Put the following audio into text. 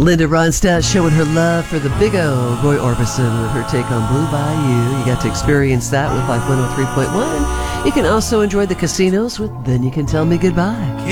Linda Ronstadt showing her love for the big O, Roy Orbison, with her take on Blue Bayou. You got to experience that with Life 103.1. You can also enjoy the casinos with Then You Can Tell Me Goodbye.